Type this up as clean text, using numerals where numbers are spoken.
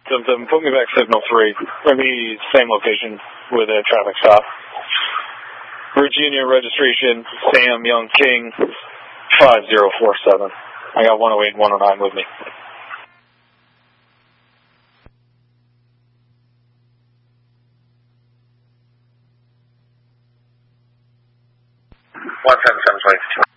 Put me back signal 3. Let me same location with a traffic stop. Virginia registration, Sam Young King, 5047. I got 108 and 109 with me. 17722.